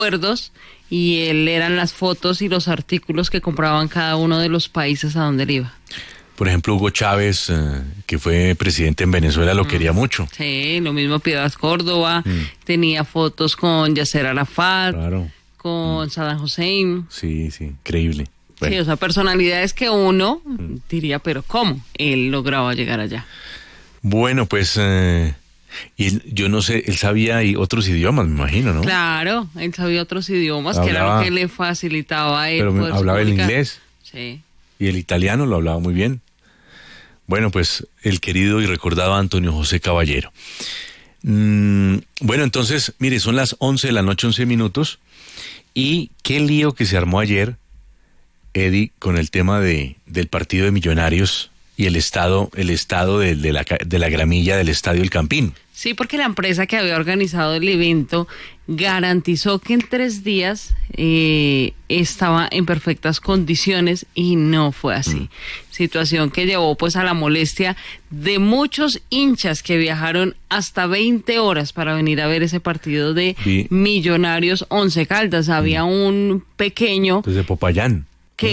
recuerdos, y él eran las fotos y los artículos que compraban cada uno de los países a donde él iba. Por ejemplo, Hugo Chávez, que fue presidente en Venezuela, lo quería mucho. Sí, lo mismo Piedras Córdoba, tenía fotos con Yasser Arafat, Claro. con Saddam Hussein. Sí, increíble. Bueno. Sí, o sea, personalidades que uno diría, pero ¿cómo? Él lograba llegar allá. Bueno, pues, y yo no sé, él sabía otros idiomas, me imagino, ¿no? Claro, él sabía otros idiomas, que era lo que le facilitaba a él. Pero hablaba el inglés. Sí. Y el italiano lo hablaba muy bien. Bueno, pues el querido y recordado Antonio José Caballero. Bueno, entonces, mire, son las 11 de la noche, 11 minutos. Y qué lío que se armó ayer, Eddie, con el tema del partido de Millonarios y el estado de la gramilla del Estadio El Campín. Sí, porque la empresa que había organizado el evento garantizó que en 3 días estaba en perfectas condiciones y no fue así. Situación que llevó pues a la molestia de muchos hinchas que viajaron hasta 20 horas para venir a ver ese partido de Millonarios Once Caldas. Había un pequeño... Desde Popayán.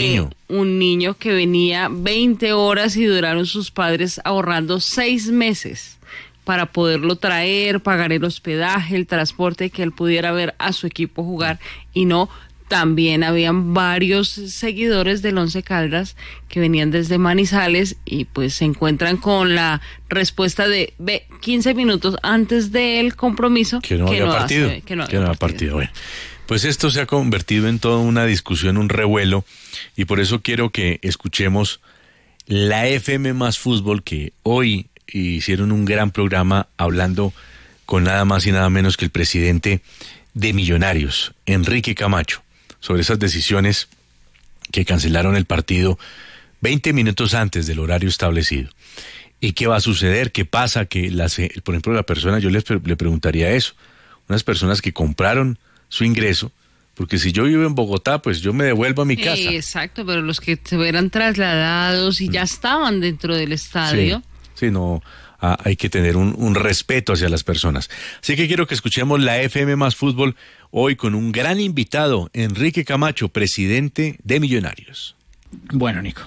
Un niño que venía 20 horas y duraron sus padres ahorrando 6 meses para poderlo traer, pagar el hospedaje, el transporte, que él pudiera ver a su equipo jugar. Y no, también habían varios seguidores del Once Caldas que venían desde Manizales y pues se encuentran con la respuesta de 15 minutos antes del compromiso que no había partido. Bueno, pues esto se ha convertido en toda una discusión, un revuelo, y por eso quiero que escuchemos la FM Más Fútbol, que hoy hicieron un gran programa hablando con nada más y nada menos que el presidente de Millonarios, Enrique Camacho, sobre esas decisiones que cancelaron el partido 20 minutos antes del horario establecido. ¿Y qué va a suceder? ¿Qué pasa? Que por ejemplo, la persona, yo le preguntaría eso, unas personas que compraron su ingreso, porque si yo vivo en Bogotá, pues yo me devuelvo a mi casa. Exacto, pero los que se verán trasladados y ya estaban dentro del estadio. Sí, no, hay que tener un respeto hacia las personas. Así que quiero que escuchemos la FM Más Fútbol hoy con un gran invitado, Enrique Camacho, presidente de Millonarios. Bueno, Nico,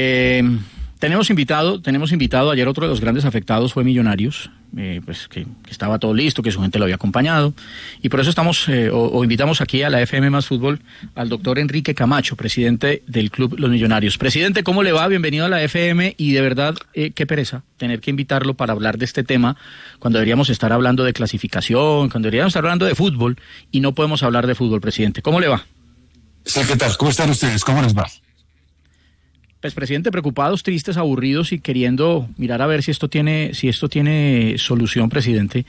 tenemos invitado, ayer otro de los grandes afectados fue Millonarios, pues que estaba todo listo, que su gente lo había acompañado, y por eso estamos, invitamos aquí a la FM Más Fútbol al doctor Enrique Camacho, presidente del Club Los Millonarios. Presidente, ¿cómo le va? Bienvenido a la FM, y de verdad, qué pereza tener que invitarlo para hablar de este tema, cuando deberíamos estar hablando de clasificación, cuando deberíamos estar hablando de fútbol, y no podemos hablar de fútbol, presidente. ¿Cómo le va? Sí, ¿qué tal? ¿Cómo están ustedes? ¿Cómo les va? Pues, presidente, preocupados, tristes, aburridos y queriendo mirar a ver si esto tiene solución, presidente.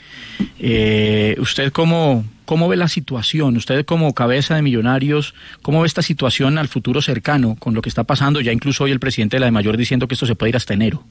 ¿Usted cómo ve la situación? Usted como cabeza de Millonarios, ¿cómo ve esta situación al futuro cercano con lo que está pasando? Ya incluso hoy el presidente de la DIMAYOR diciendo que esto se puede ir hasta enero.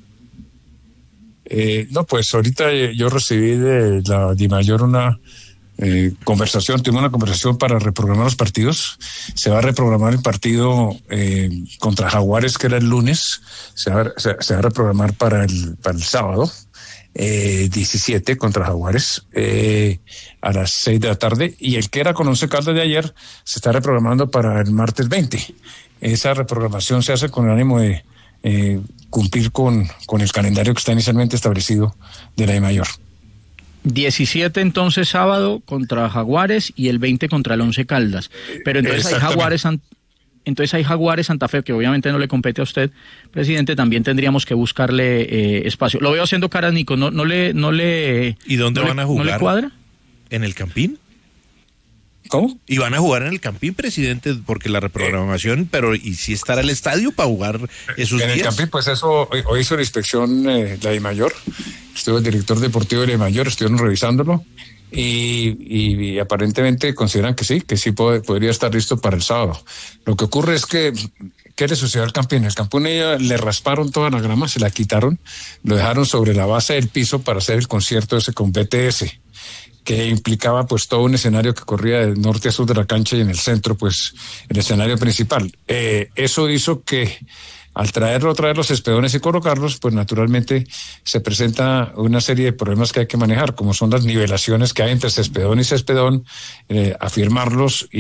No, pues ahorita yo recibí de la DIMAYOR tuvimos una conversación para reprogramar los partidos. Se va a reprogramar el partido contra Jaguares, que era el lunes, se va a reprogramar para el sábado 17 contra Jaguares a las 6 de la tarde, y el que era con Once Caldas de ayer se está reprogramando para el martes 20. Esa reprogramación se hace con el ánimo de cumplir con el calendario que está inicialmente establecido de la DIMAYOR. 17 entonces sábado contra Jaguares y el 20 contra el Once Caldas. Pero entonces hay Jaguares Santa Fe, que obviamente no le compete a usted, presidente. También tendríamos que buscarle espacio. Lo veo haciendo caras, Nico. ¿No le ¿Y dónde van a jugar? ¿No le cuadra? ¿En el Campín? ¿Cómo? Y van a jugar en el Campín, presidente, porque la reprogramación, pero ¿y si estará el estadio para jugar esos días? En el Campín, pues eso, hoy hizo la inspección la DIMAYOR, estuvo el director deportivo de la DIMAYOR, estuvieron revisándolo, y aparentemente consideran que sí podría estar listo para el sábado. Lo que ocurre es que, ¿qué le sucedió al Campín? El Campín le rasparon toda la grama, se la quitaron, lo dejaron sobre la base del piso para hacer el concierto ese con BTS, que implicaba pues todo un escenario que corría de norte a sur de la cancha, y en el centro pues el escenario principal. Eso hizo que Al traer los Cespedones y colocarlos, pues naturalmente se presenta una serie de problemas que hay que manejar, como son las nivelaciones que hay entre Cespedón y Cespedón, afirmarlos